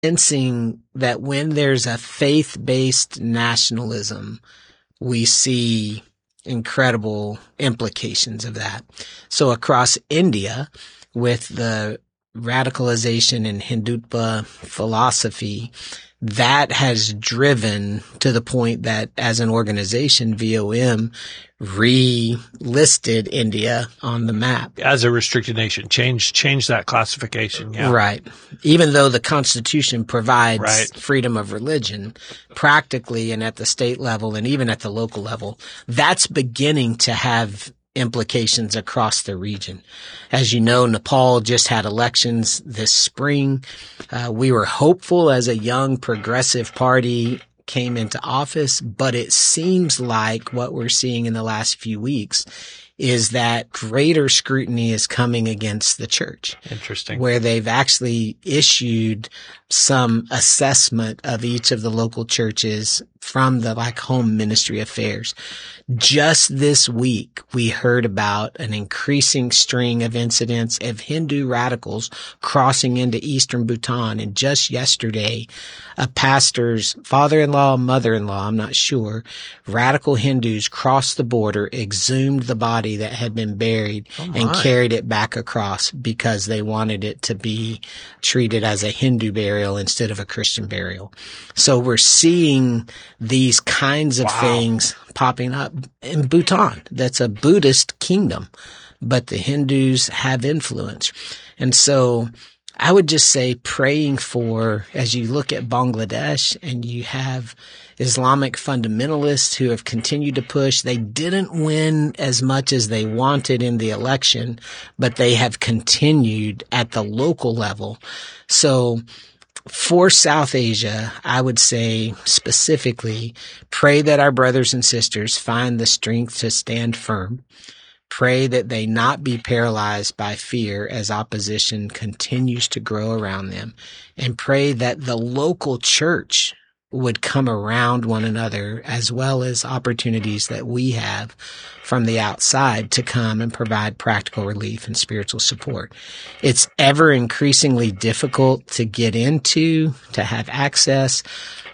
sensing that when there's a faith-based nationalism, we see incredible implications of that. So across India, with the radicalization in Hindutva philosophy, that has driven to the point that as an organization, VOM relisted India on the map. As a restricted nation, change that classification. Yeah. Right. Even though the Constitution provides freedom of religion, practically and at the state level and even at the local level, that's beginning to have implications across the region. As you know, Nepal just had elections this spring. We were hopeful as a young progressive party came into office, but it seems like what we're seeing in the last few weeks is that greater scrutiny is coming against the church. Interesting. Where they've actually issued some assessment of each of the local churches from the home ministry affairs. Just this week, we heard about an increasing string of incidents of Hindu radicals crossing into eastern Bhutan. And just yesterday, a pastor's father-in-law, mother-in-law, I'm not sure, radical Hindus crossed the border, exhumed the body that had been buried and carried it back across because they wanted it to be treated as a Hindu burial instead of a Christian burial. So we're seeing these kinds of things popping up in Bhutan. That's a Buddhist kingdom, but the Hindus have influence. And so I would just say praying for, as you look at Bangladesh and you have Islamic fundamentalists who have continued to push. They didn't win as much as they wanted in the election, but they have continued at the local level. So for South Asia, I would say specifically, pray that our brothers and sisters find the strength to stand firm. Pray that they not be paralyzed by fear as opposition continues to grow around them. And pray that the local church would come around one another, as well as opportunities that we have from the outside to come and provide practical relief and spiritual support. It's ever increasingly difficult to get into, to have access.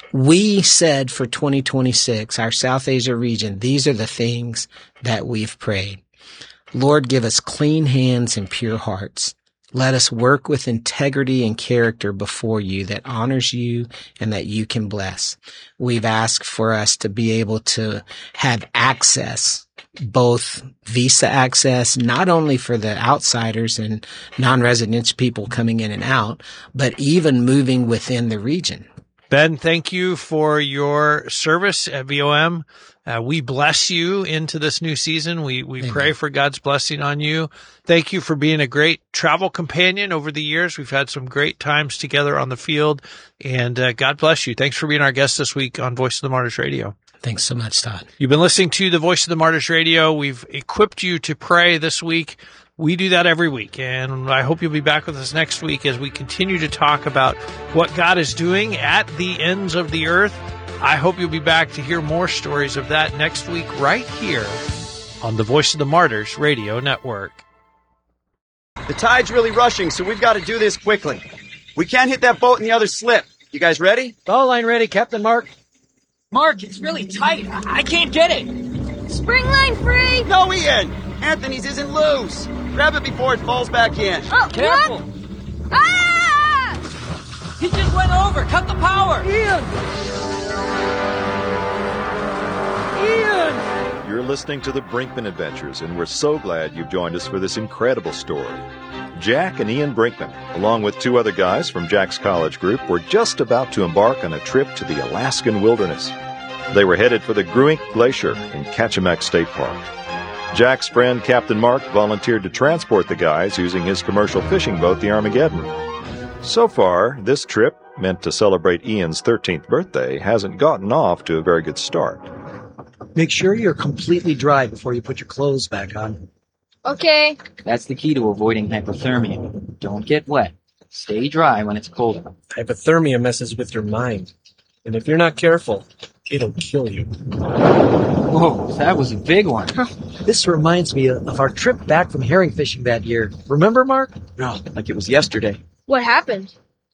We said for 2026, our South Asia region, these are the things that we've prayed. Lord, give us clean hands and pure hearts. Let us work with integrity and character before you that honors you and that you can bless. We've asked for us to be able to have access, both visa access, not only for the outsiders and non-resident people coming in and out, but even moving within the region. Ben, thank you for your service at VOM. We bless you into this new season. We pray for God's blessing on you. Thank you for being a great travel companion over the years. We've had some great times together on the field, and God bless you. Thanks for being our guest this week on Voice of the Martyrs Radio. Thanks so much, Todd. You've been listening to the Voice of the Martyrs Radio. We've equipped you to pray this week. We do that every week, and I hope you'll be back with us next week as we continue to talk about what God is doing at the ends of the earth. I hope you'll be back to hear more stories of that next week right here on the Voice of the Martyrs Radio Network. The tide's really rushing, so we've got to do this quickly. We can't hit that boat in the other slip. You guys ready? Bow line ready, Captain Mark. Mark, it's really tight. I can't get it. Spring line free! No, Ian! Anthony's isn't loose. Grab it before it falls back in. Oh, careful! What? Ah! He just went over. Cut the power. Ian! You're listening to the Brinkman Adventures, and we're so glad you've joined us for this incredible story. Jack and Ian Brinkman, along with two other guys from Jack's college group, were just about to embark on a trip to the Alaskan wilderness. They were headed for the Gruink Glacier in Kachemak State Park. Jack's friend, Captain Mark, volunteered to transport the guys using his commercial fishing boat, the Armageddon. So far, this trip, meant to celebrate Ian's 13th birthday, hasn't gotten off to a very good start. Make sure you're completely dry before you put your clothes back on. Okay. That's the key to avoiding hypothermia. Don't get wet. Stay dry when it's colder. Hypothermia messes with your mind. And if you're not careful, it'll kill you. Whoa, that was a big one. This reminds me of our trip back from herring fishing that year. Remember, Mark? No, like it was yesterday. What happened?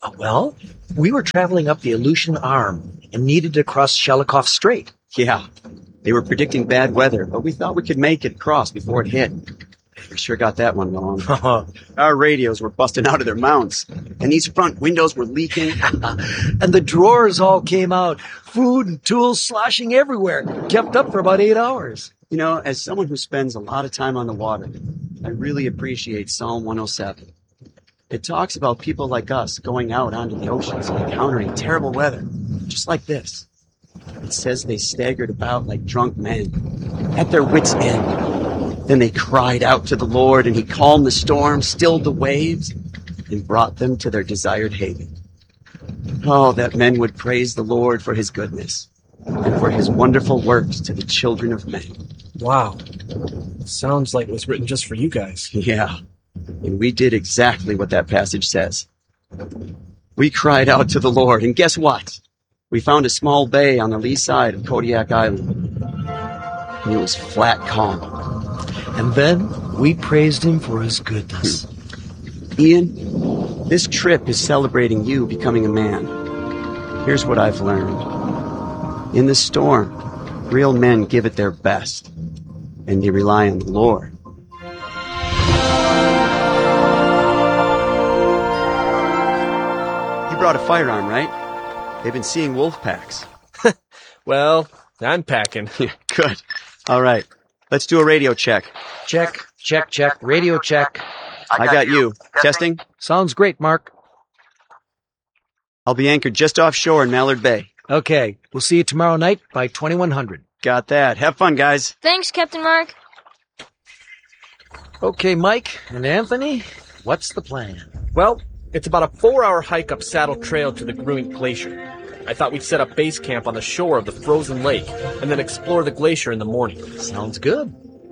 Well, we were traveling up the Aleutian Arm and needed to cross Shelikof Strait. Yeah, they were predicting bad weather, but we thought we could make it across before it hit. We sure got that one wrong. Our radios were busting out of their mounts, and these front windows were leaking. And the drawers all came out, food and tools sloshing everywhere. Kept up for about 8 hours. You know, as someone who spends a lot of time on the water, I really appreciate Psalm 107. It talks about people like us going out onto the oceans and encountering terrible weather, just like this. It says they staggered about like drunk men, at their wits' end. Then they cried out to the Lord, and he calmed the storm, stilled the waves, and brought them to their desired haven. Oh, that men would praise the Lord for his goodness and for his wonderful works to the children of men. Wow. Sounds like it was written just for you guys. Yeah, and we did exactly what that passage says. We cried out to the Lord, and guess what? We found a small bay on the lee side of Kodiak Island, and it was flat calm. And then we praised him for his goodness. Ian, this trip is celebrating you becoming a man. Here's what I've learned. In the storm, real men give it their best, and they rely on the Lord. You brought a firearm, right? They've been seeing wolf packs. Well, I'm packing. Good. All right. Let's do a radio check. Check, check, check. Radio check. I got you. Testing? Sounds great, Mark. I'll be anchored just offshore in Mallard Bay. Okay, we'll see you tomorrow night by 2100. Got that. Have fun, guys. Thanks, Captain Mark. Okay, Mike and Anthony, what's the plan? Well, it's about a 4-hour hike up Saddle Trail to the Gruint Glacier. I thought we'd set up base camp on the shore of the frozen lake and then explore the glacier in the morning. Sounds good.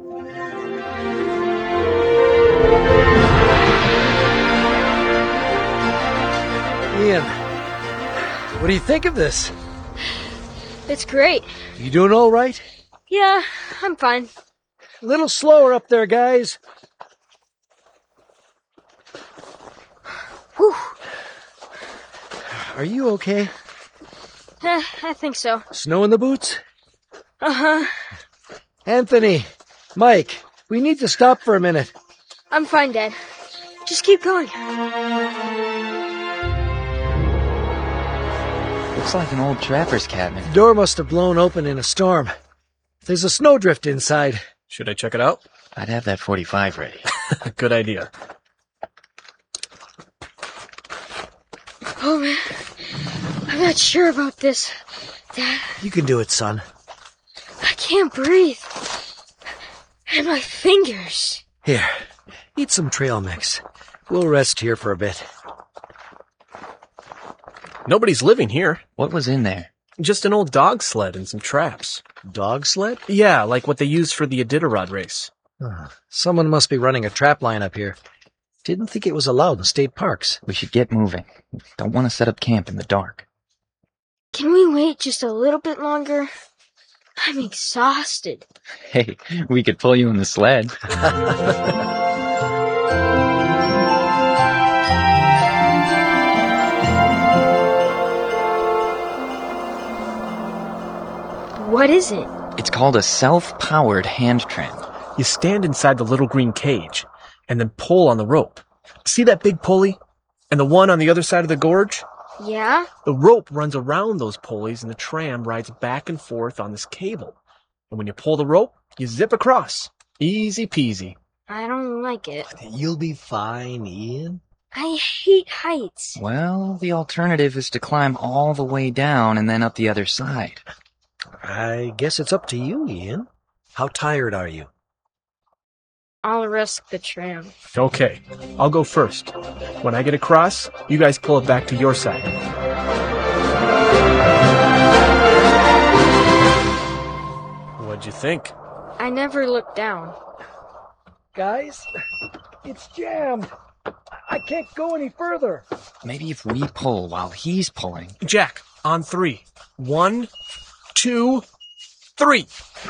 Ian, what do you think of this? It's great. You doing all right? Yeah, I'm fine. A little slower up there, guys. Whew. Are you okay? I think so. Snow in the boots? Uh-huh. Anthony, Mike, we need to stop for a minute. I'm fine, Dad. Just keep going. Looks like an old trapper's cabin. The door must have blown open in a storm. There's a snowdrift inside. Should I check it out? I'd have that 45 ready. Good idea. Oh, man. I'm not sure about this, Dad. You can do it, son. I can't breathe. And my fingers. Here, eat some trail mix. We'll rest here for a bit. Nobody's living here. What was in there? Just an old dog sled and some traps. Dog sled? Yeah, like what they used for the Iditarod race. Someone must be running a trap line up here. Didn't think it was allowed in state parks. We should get moving. Don't want to set up camp in the dark. Can we wait just a little bit longer? I'm exhausted. Hey, we could pull you in the sled. What is it? It's called a self-powered hand tram. You stand inside the little green cage and then pull on the rope. See that big pulley? And the one on the other side of the gorge? Yeah? The rope runs around those pulleys and the tram rides back and forth on this cable. And when you pull the rope, you zip across. Easy peasy. I don't like it. You'll be fine, Ian. I hate heights. Well, the alternative is to climb all the way down and then up the other side. I guess it's up to you, Ian. How tired are you? I'll risk the tram. Okay, I'll go first. When I get across, you guys pull it back to your side. What'd you think? I never looked down. Guys, it's jammed. I can't go any further. Maybe if we pull while he's pulling. Jack, on 3. 1, 2, 3.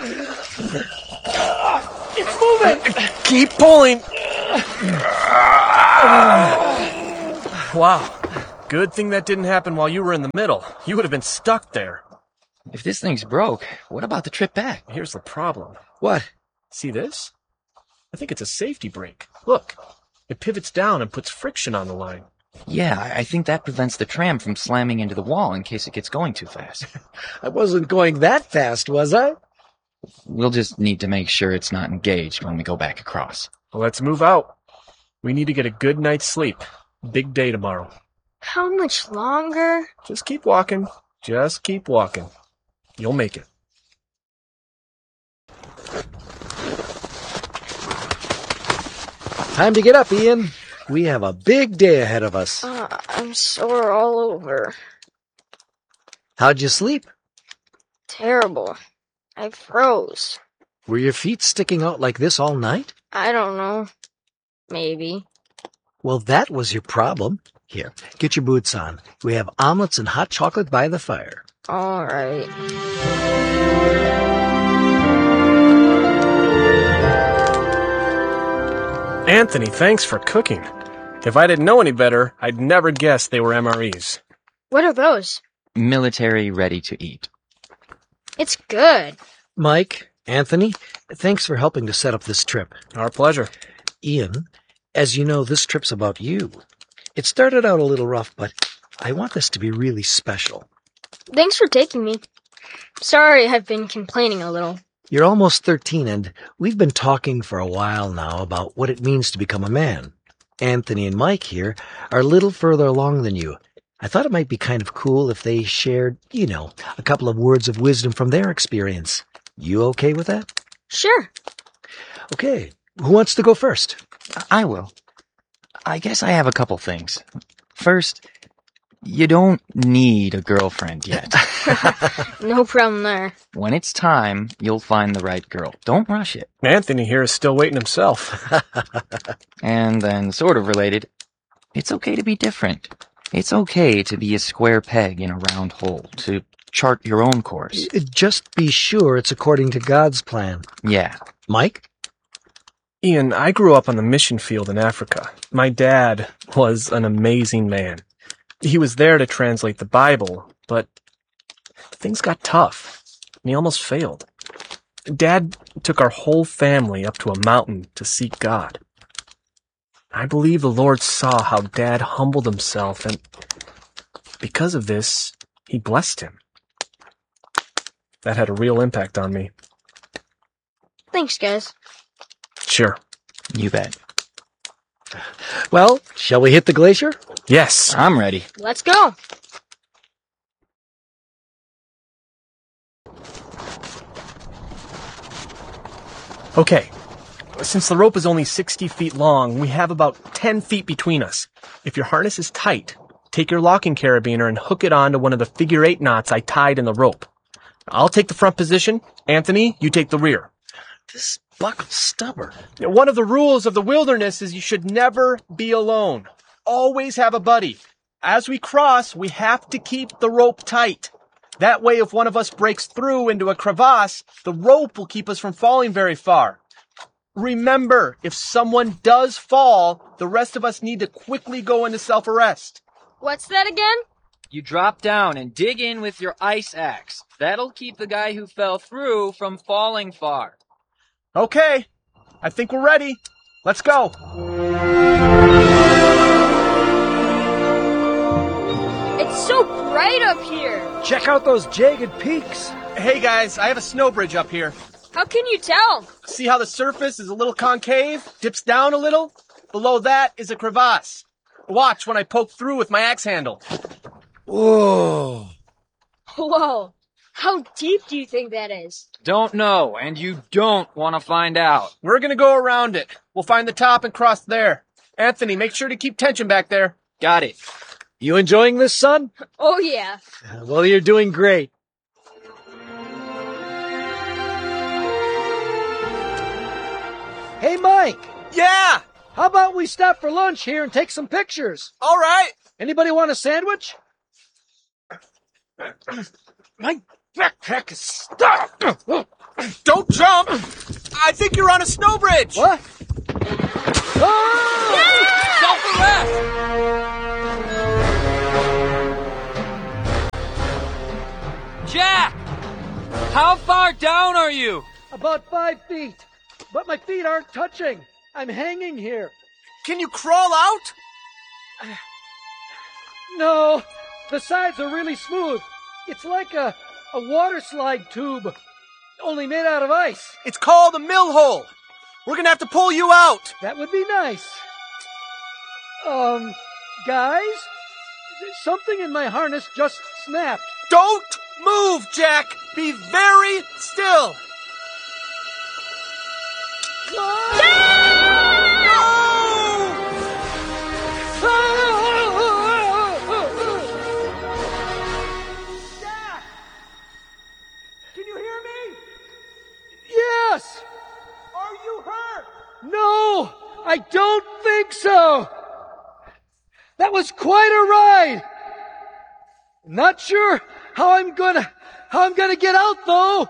It's moving. Keep pulling. Wow, Good thing that didn't happen while you were in the middle. You would have been stuck there. If this thing's broke, what about the trip back? Here's the problem. What? See this? I think it's a safety brake. Look, it pivots down and puts friction on the line. Yeah, I think that prevents the tram from slamming into the wall in case it gets going too fast. I wasn't going that fast, was I? We'll just need to make sure it's not engaged when we go back across. Well, let's move out. We need to get a good night's sleep. Big day tomorrow. How much longer? Just keep walking. Just keep walking. You'll make it. Time to get up, Ian. We have a big day ahead of us. I'm sore all over. How'd you sleep? Terrible. I froze. Were your feet sticking out like this all night? I don't know. Maybe. Well, that was your problem. Here, get your boots on. We have omelets and hot chocolate by the fire. All right. Anthony, thanks for cooking. If I didn't know any better, I'd never guess they were MREs. What are those? Military ready to eat. It's good. Mike, Anthony, thanks for helping to set up this trip. Our pleasure. Ian, as you know, this trip's about you. It started out a little rough, but I want this to be really special. Thanks for taking me. Sorry, I've been complaining a little. You're almost 13, and we've been talking for a while now about what it means to become a man. Anthony and Mike here are a little further along than you. I thought it might be kind of cool if they shared, a couple of words of wisdom from their experience. You okay with that? Sure. Okay, who wants to go first? I will. I guess I have a couple things. First, you don't need a girlfriend yet. No problem there. When it's time, you'll find the right girl. Don't rush it. Anthony here is still waiting himself. And then, sort of related, it's okay to be different. It's okay to be a square peg in a round hole, to chart your own course. Just be sure it's according to God's plan. Yeah. Mike? Ian, I grew up on the mission field in Africa. My dad was an amazing man. He was there to translate the Bible, but things got tough, and he almost failed. Dad took our whole family up to a mountain to seek God. I believe the Lord saw how Dad humbled himself, and because of this, he blessed him. That had a real impact on me. Thanks, guys. Sure. You bet. Well, shall we hit the glacier? Yes. I'm ready. Let's go. Okay. Since the rope is only 60 feet long, we have about 10 feet between us. If your harness is tight, take your locking carabiner and hook it onto one of the figure-8 knots I tied in the rope. I'll take the front position. Anthony, you take the rear. This buckle's stubborn. One of the rules of the wilderness is you should never be alone. Always have a buddy. As we cross, we have to keep the rope tight. That way, if one of us breaks through into a crevasse, the rope will keep us from falling very far. Remember, if someone does fall, the rest of us need to quickly go into self-arrest. What's that again? You drop down and dig in with your ice axe. That'll keep the guy who fell through from falling far. Okay, I think we're ready. Let's go. It's so bright up here. Check out those jagged peaks. Hey guys, I have a snow bridge up here. How can you tell? See how the surface is a little concave, dips down a little? Below that is a crevasse. Watch when I poke through with my axe handle. Whoa. Whoa. How deep do you think that is? Don't know, and you don't want to find out. We're gonna go around it. We'll find the top and cross there. Anthony, make sure to keep tension back there. Got it. You enjoying this, son? Oh, yeah. Well, you're doing great. Hey, Mike. Yeah! How about we stop for lunch here and take some pictures? All right! Anybody want a sandwich? My backpack is stuck. Don't jump! I think you're on a snow bridge! What? Oh! Stop the left! How far down are you? About 5 feet. But my feet aren't touching. I'm hanging here. Can you crawl out? No, the sides are really smooth. It's like a water slide tube, only made out of ice. It's called a mill hole. We're gonna have to pull you out. That would be nice. Guys? Something in my harness just snapped. Don't move, Jack. Be very still. Jack! Can you hear me? Yes! Are you hurt? No, I don't think so. That was quite a ride. Not sure how I'm gonna get out though.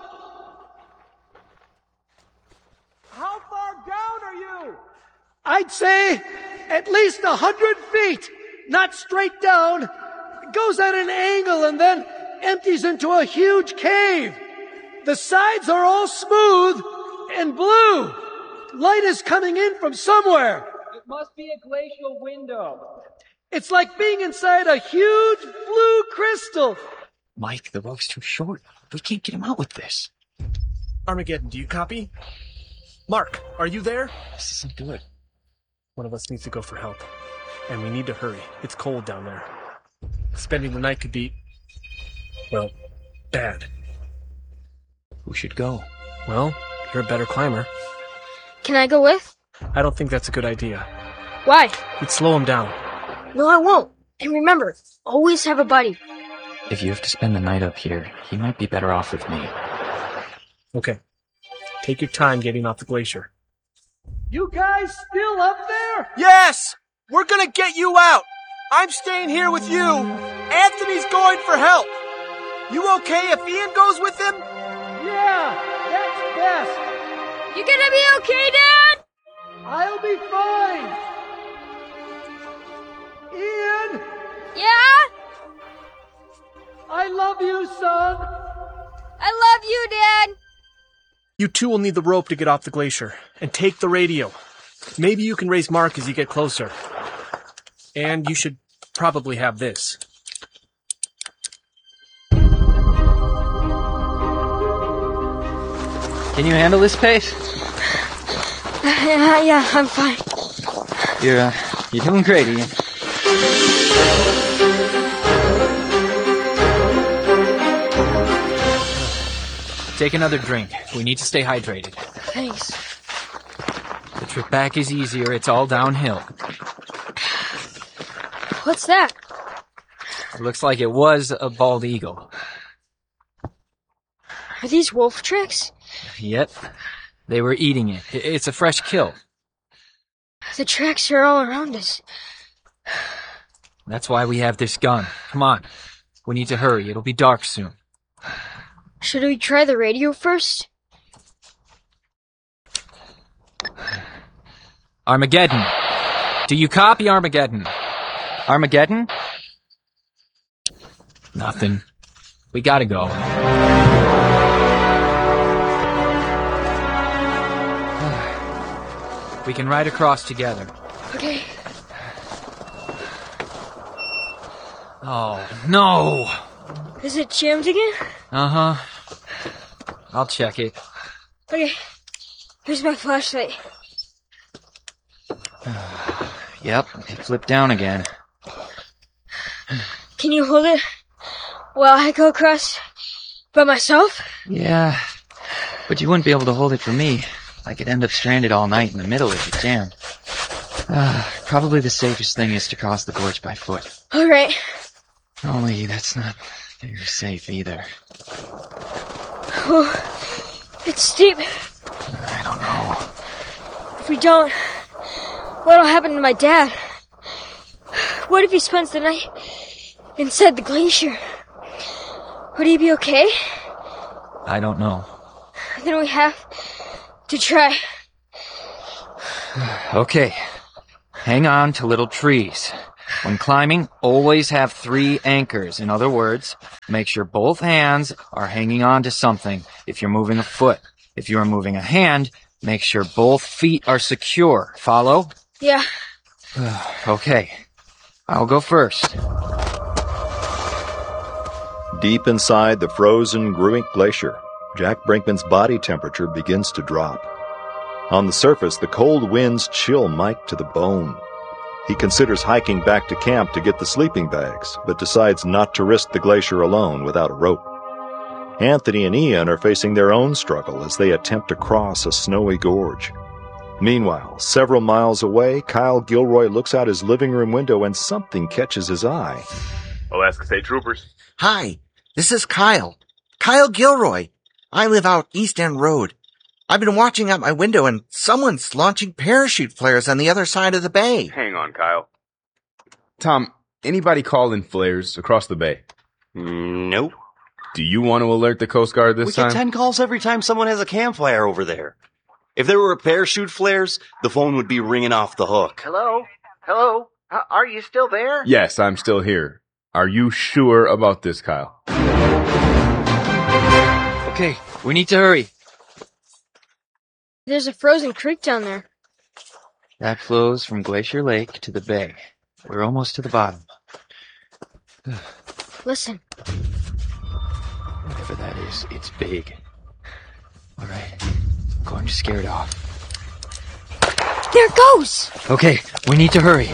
How far down are you? I'd say at least 100 feet. Not straight down. It goes at an angle and then empties into a huge cave. The sides are all smooth and blue. Light is coming in from somewhere. It must be a glacial window. It's like being inside a huge blue crystal. Mike, the rope's too short. We can't get him out with this. Armageddon, do you copy? Mark, are you there? This isn't good. One of us needs to go for help. And we need to hurry. It's cold down there. Spending the night could be, well, bad. Who should go? Well, you're a better climber. Can I go with? I don't think that's a good idea. Why? You'd slow him down. No, I won't. And remember, always have a buddy. If you have to spend the night up here, he might be better off with me. Okay. Take your time getting off the glacier. You guys still up there? Yes! We're gonna get you out! I'm staying here with you! Anthony's going for help! You okay if Ian goes with him? Yeah, that's best. You gonna be okay, Dad? I'll be fine. Ian! Yeah? I love you, son. I love you, Dad. You two will need the rope to get off the glacier. And take the radio. Maybe you can raise Mark as you get closer. And you should probably have this. Can you handle this pace? Yeah, I'm fine. You're doing great, Ian. Take another drink. We need to stay hydrated. Thanks. The trip back is easier. It's all downhill. What's that? It looks like it was a bald eagle. Are these wolf tracks? Yep. They were eating it. It's a fresh kill. The tracks are all around us. That's why we have this gun. Come on. We need to hurry. It'll be dark soon. Should we try the radio first? Armageddon. Do you copy, Armageddon? Armageddon? Nothing. We gotta go. We can ride across together. Okay. Oh, no! Is it jammed again? Uh-huh. I'll check it. Okay. Here's my flashlight. Yep, it flipped down again. Can you hold it while I go across by myself? Yeah, but you wouldn't be able to hold it for me. I could end up stranded all night in the middle if it jammed. Probably the safest thing is to cross the gorge by foot. All right. Only that's not very safe either. Oh, it's steep. I don't know. If we don't, what'll happen to my dad? What if he spends the night inside the glacier? Would he be okay? I don't know. Then we have to try. Okay. Hang on to little trees. When climbing, always have 3 anchors. In other words, make sure both hands are hanging on to something if you're moving a foot. If you are moving a hand, make sure both feet are secure. Follow? Yeah. Okay. I'll go first. Deep inside the frozen Gruink Glacier, Jack Brinkman's body temperature begins to drop. On the surface, the cold winds chill Mike to the bone. He considers hiking back to camp to get the sleeping bags, but decides not to risk the glacier alone without a rope. Anthony and Ian are facing their own struggle as they attempt to cross a snowy gorge. Meanwhile, several miles away, Kyle Gilroy looks out his living room window and something catches his eye. Alaska State Troopers. Hi, this is Kyle. Kyle Gilroy. I live out East End Road. I've been watching out my window and someone's launching parachute flares on the other side of the bay. Hang on, Kyle. Tom, anybody call in flares across the bay? Nope. Do you want to alert the Coast Guard this time? We get 10 calls every time someone has a campfire over there. If there were parachute flares, the phone would be ringing off the hook. Hello? Hello? Are you still there? Yes, I'm still here. Are you sure about this, Kyle? Okay, we need to hurry. There's a frozen creek down there. That flows from Glacier Lake to the bay. We're almost to the bottom. Listen. Whatever that is, it's big. All right, I'm going to scare it off. There it goes! Okay, we need to hurry.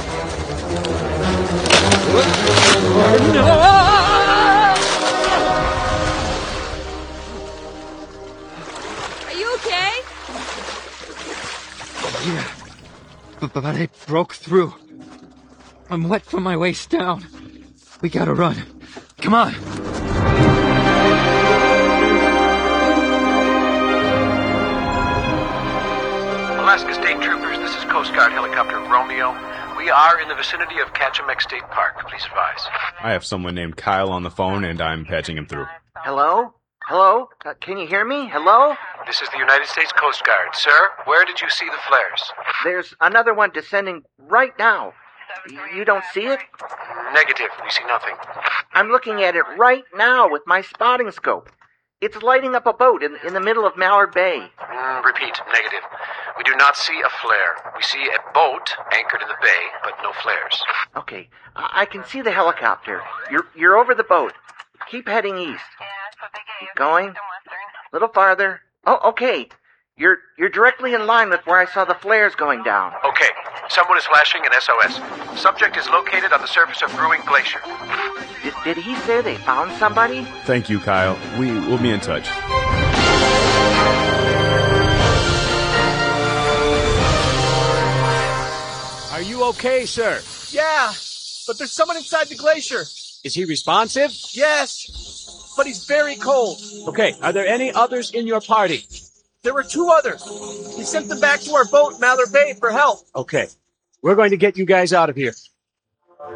Are you okay? Yeah, but I broke through. I'm wet from my waist down. We gotta run. Come on. Alaska State Troopers, this is Coast Guard Helicopter Romeo. We are in the vicinity of Kachemek State Park. Please advise. I have someone named Kyle on the phone, and I'm patching him through. Hello? Hello? Can you hear me? Hello? This is the United States Coast Guard. Sir, where did you see the flares? There's another one descending right now. You don't see it? Negative. We see nothing. I'm looking at it right now with my spotting scope. It's lighting up a boat in the middle of Mallard Bay. Repeat. Negative. We do not see a flare. We see a boat anchored in the bay, but no flares. Okay, I can see the helicopter. You're over the boat. Keep heading east. Keep going. A little farther. Oh, okay. You're directly in line with where I saw the flares going down. Okay. Someone is flashing an SOS. Subject is located on the surface of Gruink Glacier. Did he say they found somebody? Thank you, Kyle. We'll be in touch. Are you okay, sir? Yeah, but there's someone inside the glacier. Is he responsive? Yes, but he's very cold. Okay, are there any others in your party? There were 2 others. He sent them back to our boat, Mallard Bay, for help. Okay, we're going to get you guys out of here.